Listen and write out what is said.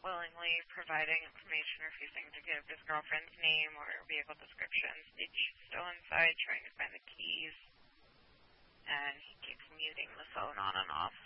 willingly providing information, refusing to give his girlfriend's name or vehicle descriptions. He's still inside trying to find the keys, and he keeps muting the phone on and off.